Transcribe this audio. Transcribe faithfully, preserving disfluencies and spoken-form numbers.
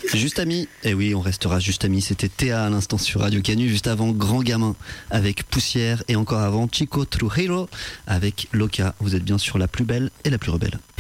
Juste Amis, et oui, on restera juste amis. C'était Théa à l'instant sur Radio Canu, juste avant Grand Gamin avec Poussière et encore avant Chico Trujillo avec Loca. Vous êtes bien sur la plus belle et la plus rebelle.